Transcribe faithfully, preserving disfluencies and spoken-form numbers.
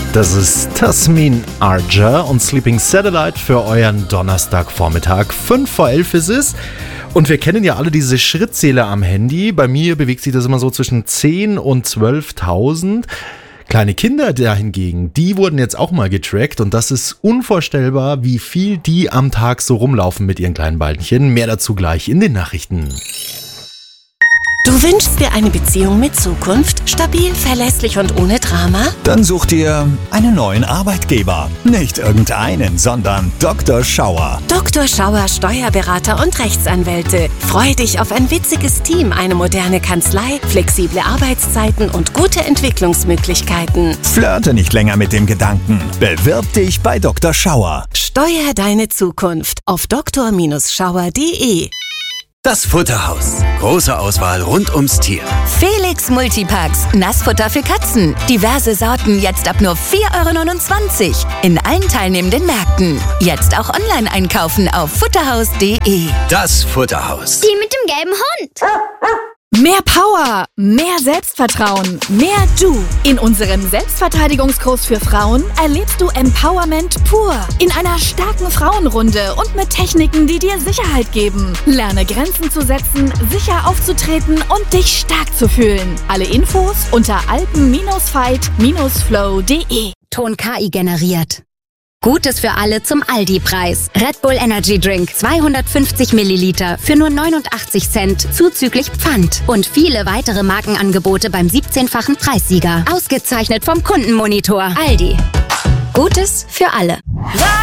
Das ist Tasmin Arja und Sleeping Satellite für euren Donnerstagvormittag. fünf vor elf ist es. Und wir kennen ja alle diese Schrittzähler am Handy. Bei mir bewegt sich das immer so zwischen zehn und zwölftausend. Kleine Kinder dahingegen, die wurden jetzt auch mal getrackt und das ist unvorstellbar, wie viel die am Tag so rumlaufen mit ihren kleinen Beinchen. Mehr dazu gleich in den Nachrichten. Du wünschst dir eine Beziehung mit Zukunft? Stabil, verlässlich und ohne Drama? Dann such dir einen neuen Arbeitgeber. Nicht irgendeinen, sondern Doktor Schauer. Doktor Schauer Steuerberater und Rechtsanwälte. Freu dich auf ein witziges Team, eine moderne Kanzlei, flexible Arbeitszeiten und gute Entwicklungsmöglichkeiten. Flirte nicht länger mit dem Gedanken. Bewirb dich bei Doktor Schauer. Steuer deine Zukunft auf doktor Schauer punkt de. Das Futterhaus. Große Auswahl rund ums Tier. Felix Multipacks. Nassfutter für Katzen. Diverse Sorten jetzt ab nur vier Euro neunundzwanzig. In allen teilnehmenden Märkten. Jetzt auch online einkaufen auf futterhaus punkt de. Das Futterhaus. Die mit dem gelben Hund. Mehr Power, mehr Selbstvertrauen, mehr Du. In unserem Selbstverteidigungskurs für Frauen erlebst du Empowerment pur. In einer starken Frauenrunde und mit Techniken, die dir Sicherheit geben. Lerne Grenzen zu setzen, sicher aufzutreten und dich stark zu fühlen. Alle Infos unter alpen fight flow punkt de. Ton K I generiert. Gutes für alle zum Aldi-Preis. Red Bull Energy Drink zweihundertfünfzig Milliliter für nur neunundachtzig Cent zuzüglich Pfand. Und viele weitere Markenangebote beim siebzehnfachen Preissieger. Ausgezeichnet vom Kundenmonitor. Aldi. Gutes für alle.